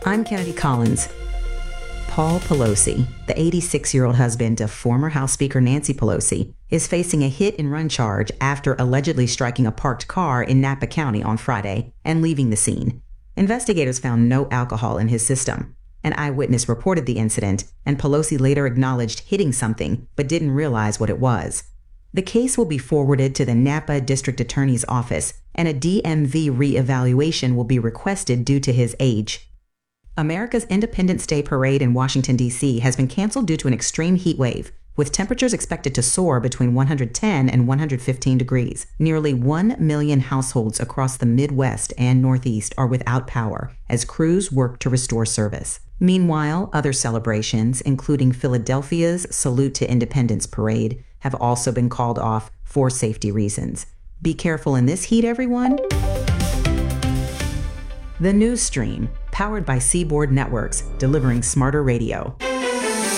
I'm Kennedy Collins. Paul Pelosi, the 86-year-old husband of former House Speaker Nancy Pelosi, is facing a hit-and-run charge after allegedly striking a parked car in Napa County on Friday and leaving the scene. Investigators found no alcohol in his system. An eyewitness reported the incident, and Pelosi later acknowledged hitting something but didn't realize what it was. The case will be forwarded to the Napa District Attorney's Office, and a DMV reevaluation will be requested due to his age. America's Independence Day parade in Washington, D.C. has been canceled due to an extreme heat wave, with temperatures expected to soar between 110 and 115 degrees. Nearly 1 million households across the Midwest and Northeast are without power as crews work to restore service. Meanwhile, other celebrations, including Philadelphia's Salute to Independence parade, have also been called off for safety reasons. Be careful in this heat, everyone. The News Stream, powered by Seaboard Networks, delivering smarter radio.